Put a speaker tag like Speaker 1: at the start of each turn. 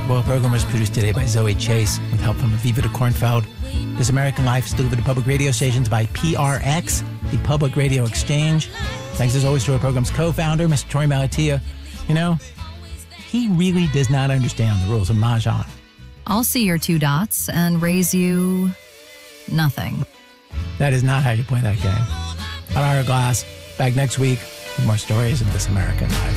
Speaker 1: Well, the program was produced today by Zoe Chase with help from Aviva de Kornfeld. This American Life is delivered to public radio stations by PRX, the Public Radio Exchange. Thanks as always to our program's co-founder, Mr. Troy Malatia. You know, he really does not understand the rules of Mahjong.
Speaker 2: I'll see your 2 dots and raise you nothing.
Speaker 1: That is not how you play that game. I'm Ira Glass, back next week with more stories of This American Life.